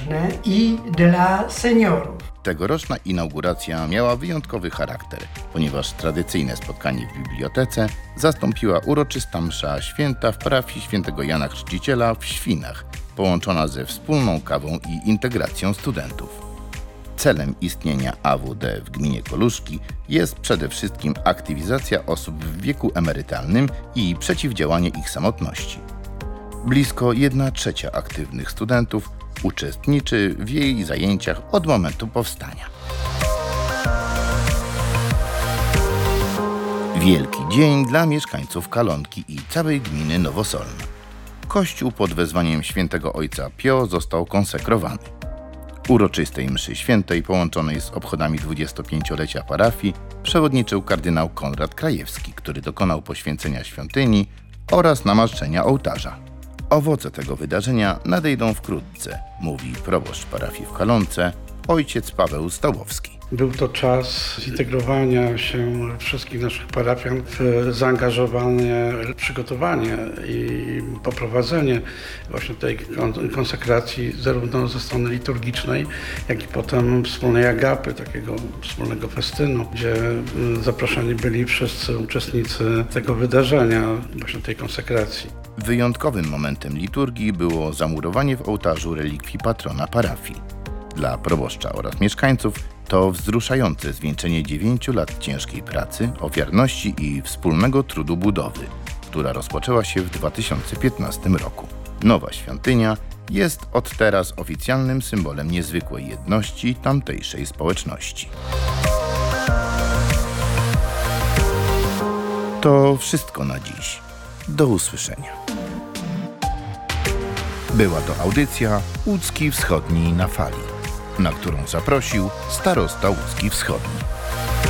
ważne i dla seniorów. Tegoroczna inauguracja miała wyjątkowy charakter, ponieważ tradycyjne spotkanie w bibliotece zastąpiła uroczysta msza święta w parafii świętego Jana Chrzciciela w Świnach, połączona ze wspólną kawą i integracją studentów. Celem istnienia AWD w gminie Koluszki jest przede wszystkim aktywizacja osób w wieku emerytalnym i przeciwdziałanie ich samotności. Blisko 1/3 aktywnych studentów uczestniczy w jej zajęciach od momentu powstania. Wielki dzień dla mieszkańców Kalonki i całej gminy Nowosolna. Kościół pod wezwaniem świętego ojca Pio został konsekrowany. Uroczystej mszy świętej połączonej z obchodami 25-lecia parafii przewodniczył kardynał Konrad Krajewski, który dokonał poświęcenia świątyni oraz namaszczenia ołtarza. Owoce tego wydarzenia nadejdą wkrótce, mówi proboszcz parafii w Kalonce, ojciec Paweł Stołowski. Był to czas zintegrowania się wszystkich naszych parafian w zaangażowanie, przygotowanie i poprowadzenie właśnie tej konsekracji zarówno ze strony liturgicznej, jak i potem wspólnej agapy, takiego wspólnego festynu, gdzie zaproszeni byli wszyscy uczestnicy tego wydarzenia, właśnie tej konsekracji. Wyjątkowym momentem liturgii było zamurowanie w ołtarzu relikwii patrona parafii. Dla proboszcza oraz mieszkańców to wzruszające zwieńczenie 9 lat ciężkiej pracy, ofiarności i wspólnego trudu budowy, która rozpoczęła się w 2015 roku. Nowa świątynia jest od teraz oficjalnym symbolem niezwykłej jedności tamtejszej społeczności. To wszystko na dziś. Do usłyszenia. Była to audycja Łódzki Wschodni na fali, na którą zaprosił starosta Łódzki Wschodni.